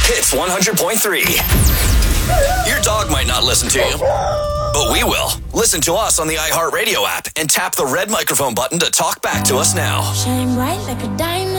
Hits 100.3. Your dog might not listen to you, but we will. Listen to us on the iHeartRadio app and tap the red microphone button to talk back to us now. Shine bright like a diamond.